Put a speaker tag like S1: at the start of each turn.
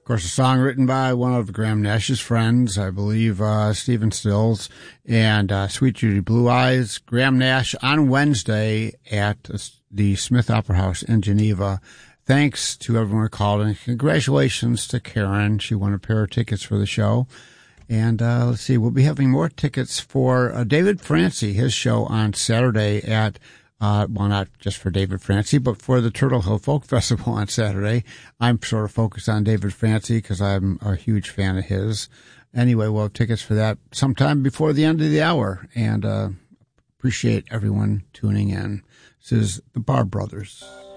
S1: course, a song written by one of Graham Nash's friends, I believe, Stephen Stills, and Sweet Judy Blue Eyes. Graham Nash on Wednesday at the Smith Opera House in Geneva. Thanks to everyone who called, and congratulations to Karen. She won a pair of tickets for the show. And let's see, we'll be having more tickets for David Francie, his show on Saturday at well, not just for David Francie, but for the Turtle Hill Folk Festival on Saturday. I'm sort of focused on David Francie because I'm a huge fan of his. Anyway, we'll have tickets for that sometime before the end of the hour, and appreciate everyone tuning in. This is the Barr Brothers.